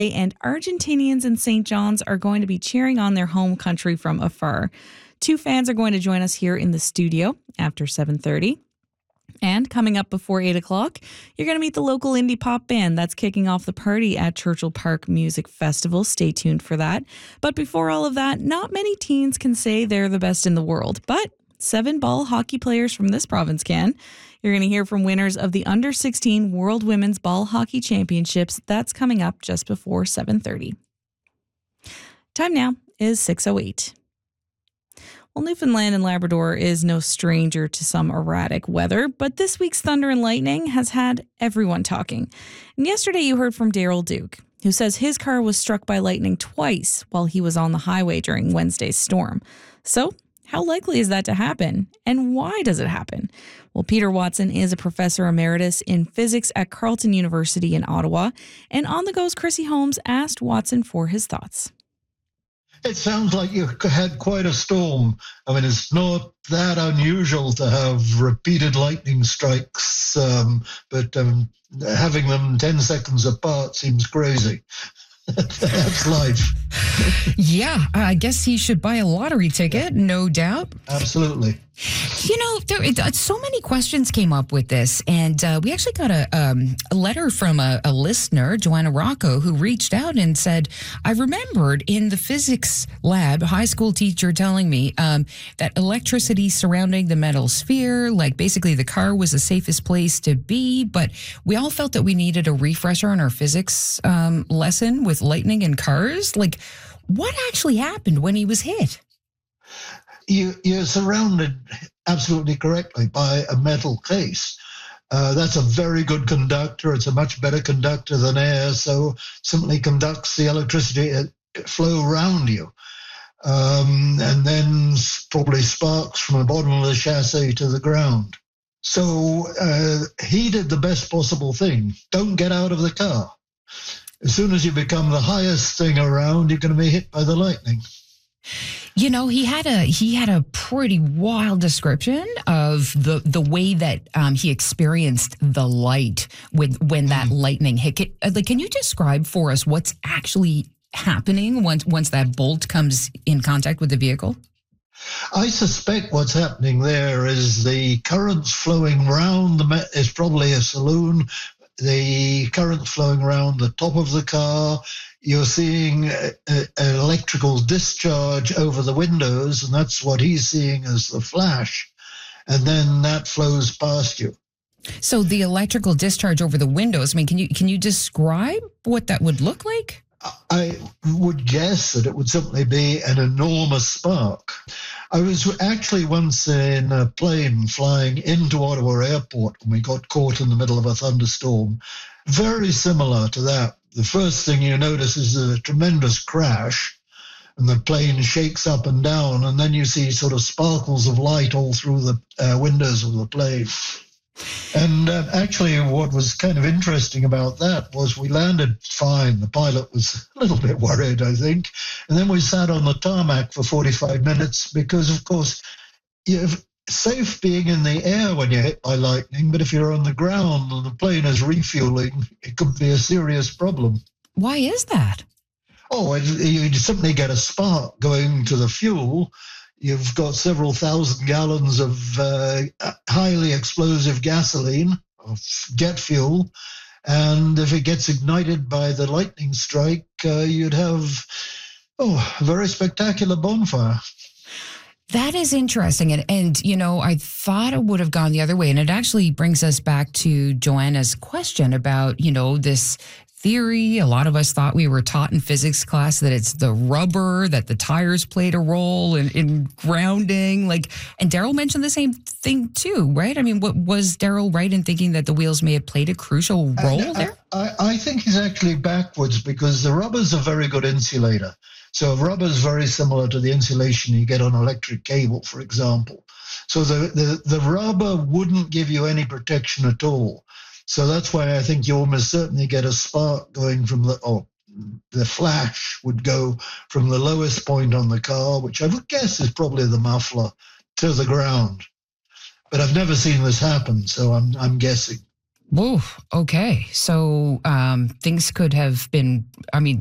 and Argentinians in St. John's are going to be cheering on their home country from afar. Two fans are going to join us here in the studio after 7:30. And coming up before 8 o'clock, you're going to meet the local indie pop band that's kicking off the party at Churchill Park Music Festival. Stay tuned for that. But before all of that, not many teens can say they're the best in the world, but 7 ball hockey players from this province can. You're going to hear from winners of the Under-16 World Women's Ball Hockey Championships. That's coming up just before 7:30. Time now is 6:08. Well, Newfoundland and Labrador is no stranger to some erratic weather, but this week's thunder and lightning has had everyone talking. And yesterday you heard from Daryl Duke, who says his car was struck by lightning twice while he was on the highway during Wednesday's storm. So, how likely is that to happen? And why does it happen? Well, Peter Watson is a professor emeritus in physics at Carleton University in Ottawa. And On the Go's Chrissy Holmes asked Watson for his thoughts. It sounds like you had quite a storm. I mean, it's not that unusual to have repeated lightning strikes, but having them 10 seconds apart seems crazy. That's life. Yeah, I guess he should buy a lottery ticket, no doubt. Absolutely. You know, so many questions came up with this, and we actually got a letter from a listener, Joanna Rocco, who reached out and said, I remembered in the physics lab, a high school teacher telling me that electricity surrounding the metal sphere, like basically the car was the safest place to be, but we all felt that we needed a refresher on our physics lesson with lightning and cars. Like, what actually happened when he was hit? You're surrounded absolutely correctly by a metal case. That's a very good conductor. It's a much better conductor than air, so simply conducts the electricity flow around you. And then probably sparks from the bottom of the chassis to the ground. So he did the best possible thing. Don't get out of the car. As soon as you become the highest thing around, you're going to be hit by the lightning. You know, he had a pretty wild description of the way that he experienced the light when that lightning hit. Can you describe for us what's actually happening once that bolt comes in contact with the vehicle? I suspect what's happening there is the currents flowing round is probably a saloon. The current flowing around the top of the car. You're seeing an electrical discharge over the windows, and that's what he's seeing as the flash. And then that flows past you. So the electrical discharge over the windows, I mean, can you describe what that would look like? I would guess that it would simply be an enormous spark. I was actually once in a plane flying into Ottawa Airport when we got caught in the middle of a thunderstorm. Very similar to that. The first thing you notice is a tremendous crash, and the plane shakes up and down, and then you see sort of sparkles of light all through the windows of the plane. And actually, what was kind of interesting about that was we landed fine. The pilot was a little bit worried, I think. And then we sat on the tarmac for 45 minutes because, of course, you're safe being in the air when you're hit by lightning, but if you're on the ground and the plane is refueling, it could be a serious problem. Why is that? Oh, you simply get a spark going to the fuel. You've got several thousand gallons of highly explosive gasoline, or jet fuel, and if it gets ignited by the lightning strike, you'd have a very spectacular bonfire. That is interesting. And, you know, I thought it would have gone the other way. And it actually brings us back to Joanna's question about, you know, this theory. A lot of us thought we were taught in physics class that it's the rubber, that the tires played a role in grounding. And Daryl mentioned the same thing too, right? I mean, what was Daryl right in thinking that the wheels may have played a crucial role there? I think he's actually backwards because the rubber's a very good insulator. So rubber is very similar to the insulation you get on electric cable, for example. So the rubber wouldn't give you any protection at all. So that's why I think you almost certainly get a spark going from the flash would go from the lowest point on the car, which I would guess is probably the muffler, to the ground. But I've never seen this happen, so I'm guessing. Whoa. Okay. So things could have been, I mean,